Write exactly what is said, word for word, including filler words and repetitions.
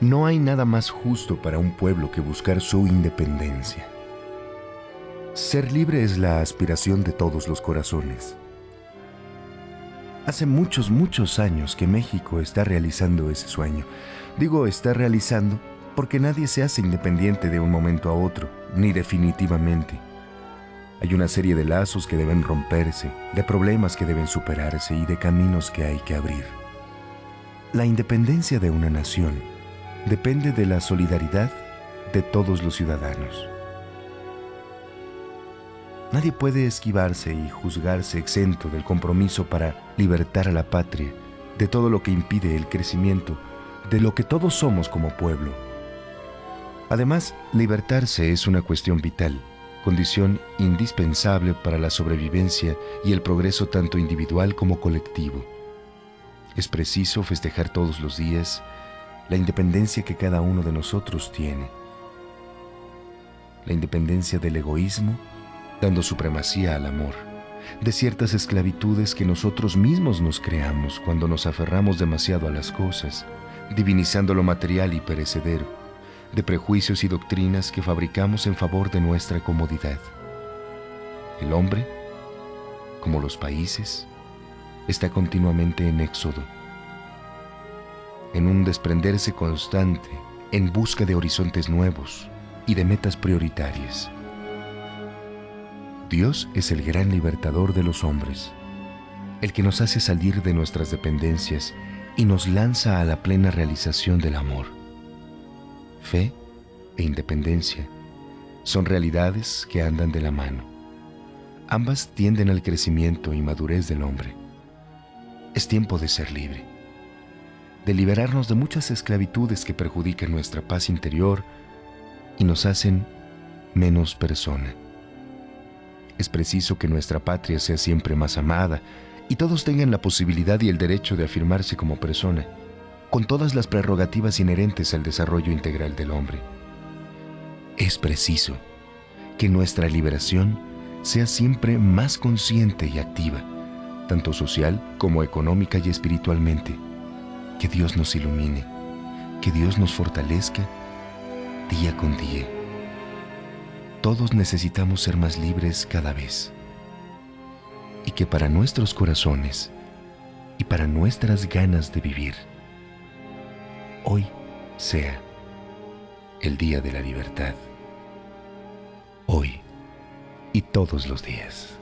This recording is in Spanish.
No hay nada más justo para un pueblo que buscar su independencia. Ser libre es la aspiración de todos los corazones. Hace muchos, muchos años que México está realizando ese sueño. Digo está realizando porque nadie se hace independiente de un momento a otro, ni definitivamente. Hay una serie de lazos que deben romperse, de problemas que deben superarse y de caminos que hay que abrir. La independencia de una nación depende de la solidaridad de todos los ciudadanos. Nadie puede esquivarse y juzgarse exento del compromiso para libertar a la patria de todo lo que impide el crecimiento de lo que todos somos como pueblo. Además, libertarse es una cuestión vital, condición indispensable para la sobrevivencia y el progreso tanto individual como colectivo. Es preciso festejar todos los días la independencia que cada uno de nosotros tiene. La independencia del egoísmo, dando supremacía al amor, de ciertas esclavitudes que nosotros mismos nos creamos cuando nos aferramos demasiado a las cosas, divinizando lo material y perecedero, de prejuicios y doctrinas que fabricamos en favor de nuestra comodidad. El hombre, como los países, está continuamente en éxodo, en un desprenderse constante en busca de horizontes nuevos y de metas prioritarias. Dios es el gran libertador de los hombres, el que nos hace salir de nuestras dependencias y nos lanza a la plena realización del amor. Fe e independencia son realidades que andan de la mano. Ambas tienden al crecimiento y madurez del hombre. Es tiempo de ser libre, de liberarnos de muchas esclavitudes que perjudican nuestra paz interior y nos hacen menos persona. Es preciso que nuestra patria sea siempre más amada y todos tengan la posibilidad y el derecho de afirmarse como persona, con todas las prerrogativas inherentes al desarrollo integral del hombre. Es preciso que nuestra liberación sea siempre más consciente y activa, tanto social como económica y espiritualmente. Que Dios nos ilumine, que Dios nos fortalezca día con día. Todos necesitamos ser más libres cada vez. Y que para nuestros corazones y para nuestras ganas de vivir, hoy sea el día de la libertad. Hoy y todos los días.